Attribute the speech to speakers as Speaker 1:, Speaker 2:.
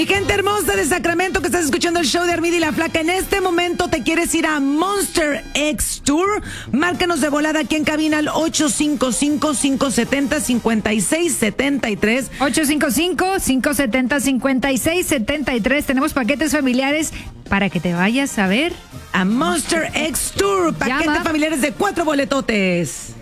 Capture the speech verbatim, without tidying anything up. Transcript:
Speaker 1: Mi gente hermosa de Sacramento que estás escuchando el show de Armida y la Flaca, en este momento te quieres ir a Monster X Tour, márcanos de volada aquí en cabina al ocho cinco cinco, cinco siete cero, cinco seis siete tres.
Speaker 2: ocho cinco cinco, cinco siete cero, cinco seis siete tres. Tenemos paquetes familiares para que te vayas a ver
Speaker 1: a Monster X Tour, paquete
Speaker 2: Llama.
Speaker 1: familiares de cuatro boletotes.